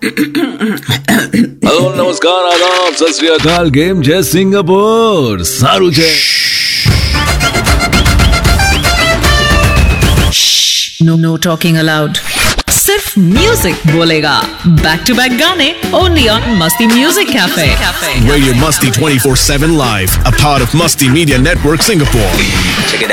Hello नमस्कार आदाब सत श्री अकाल गेम जय सिंगापुर सारू जय नो टॉकिंग अलाउड। सिर्फ म्यूजिक बोलेगा। बैक टू बैक गाने ओनली ऑन मस्ती music cafe. Radio Musty 24/7 live, a part of Musty Media Network Singapore.